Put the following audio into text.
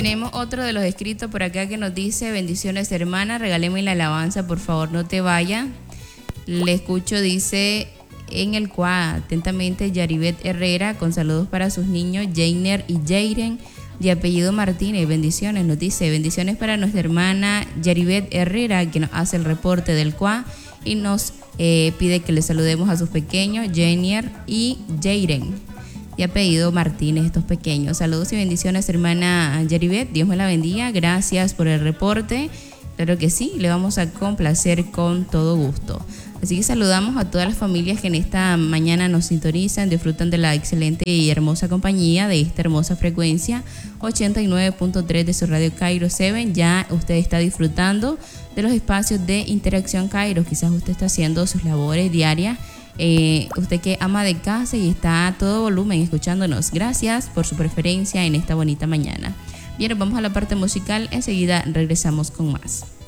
tenemos otro de los escritos por acá que nos dice: bendiciones hermana, regáleme la alabanza, por favor no te vaya. Le escucho, dice, en el CUA, atentamente Yaribet Herrera, con saludos para sus niños Jainer y Jairen, de apellido Martínez. Bendiciones, nos dice, bendiciones para nuestra hermana Yaribet Herrera, que nos hace el reporte del CUA y nos pide que le saludemos a sus pequeños Jainer y Jairen, de apellido Martínez, estos pequeños. Saludos y bendiciones, hermana Yaribet, Dios me la bendiga, gracias por el reporte. Claro que sí, le vamos a complacer con todo gusto. Así que saludamos a todas las familias que en esta mañana nos sintonizan, disfrutan de la excelente y hermosa compañía de esta hermosa frecuencia 89.3 de su radio Cairo 7. Ya usted está disfrutando de los espacios de interacción Cairo. Quizás usted está haciendo sus labores diarias. Usted que ama de casa y está a todo volumen escuchándonos. Gracias por su preferencia en esta bonita mañana. Bien, vamos a la parte musical. Enseguida regresamos con más.